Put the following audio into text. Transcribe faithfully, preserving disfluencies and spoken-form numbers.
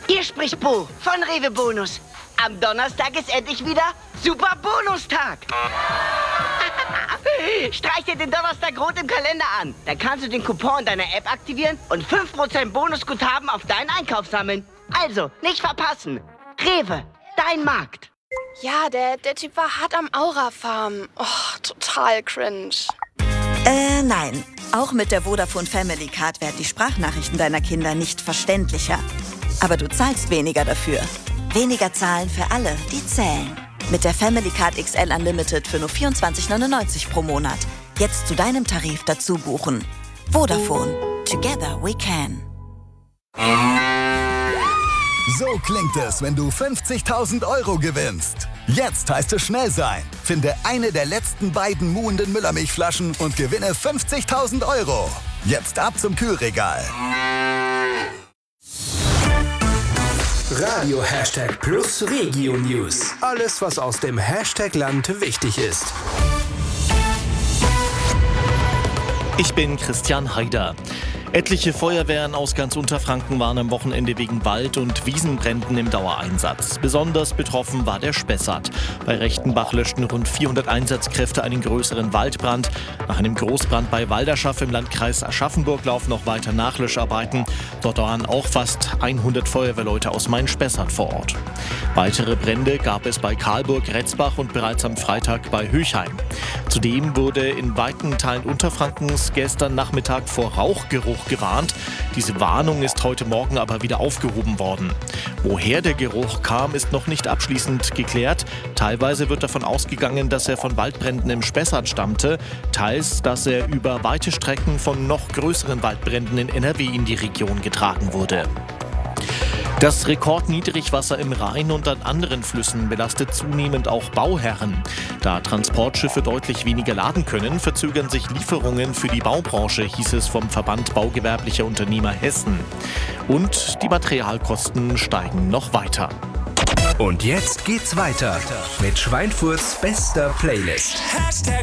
Hier spricht Bo von Rewe Bonus. Am Donnerstag ist endlich wieder Super Bonustag. Streich dir den Donnerstag rot im Kalender an. Dann kannst du den Coupon deiner App aktivieren und fünf Prozent Bonusguthaben auf deinen Einkauf sammeln. Also, nicht verpassen. Rewe, dein Markt. Ja, der, der Typ war hart am Aura-Farm. Oh, total cringe. Äh, nein. Auch mit der Vodafone Family Card werden die Sprachnachrichten deiner Kinder nicht verständlicher. Aber du zahlst weniger dafür. Weniger zahlen für alle, die zählen. Mit der Family Card X L Unlimited für nur vierundzwanzig neunundneunzig pro Monat. Jetzt zu deinem Tarif dazu buchen. Vodafone. Together we can. So klingt es, wenn du fünfzigtausend Euro gewinnst. Jetzt heißt es schnell sein. Finde eine der letzten beiden muhenden Müllermilchflaschen und gewinne fünfzigtausend Euro. Jetzt ab zum Kühlregal. Radio Hashtag Plus Regio News. Alles, was aus dem Hashtag-Land wichtig ist. Ich bin Christian Haider. Etliche Feuerwehren aus ganz Unterfranken waren am Wochenende wegen Wald- und Wiesenbränden im Dauereinsatz. Besonders betroffen war der Spessart. Bei Rechtenbach löschten rund vierhundert Einsatzkräfte einen größeren Waldbrand. Nach einem Großbrand bei Walderschaff im Landkreis Aschaffenburg laufen noch weiter Nachlöscharbeiten. Dort waren auch fast hundert Feuerwehrleute aus Main-Spessart vor Ort. Weitere Brände gab es bei Karlburg, Retzbach und bereits am Freitag bei Höchheim. Zudem wurde in weiten Teilen Unterfrankens gestern Nachmittag vor Rauchgeruch gewarnt. Diese Warnung ist heute Morgen aber wieder aufgehoben worden. Woher der Geruch kam, ist noch nicht abschließend geklärt. Teilweise wird davon ausgegangen, dass er von Waldbränden im Spessart stammte, teils, dass er über weite Strecken von noch größeren Waldbränden in N R W in die Region getragen wurde. Das Rekordniedrigwasser im Rhein und an anderen Flüssen belastet zunehmend auch Bauherren. Da Transportschiffe deutlich weniger laden können, verzögern sich Lieferungen für die Baubranche, hieß es vom Verband Baugewerblicher Unternehmer Hessen. Und die Materialkosten steigen noch weiter. Und jetzt geht's weiter mit Schweinfurts bester Playlist. Hashtag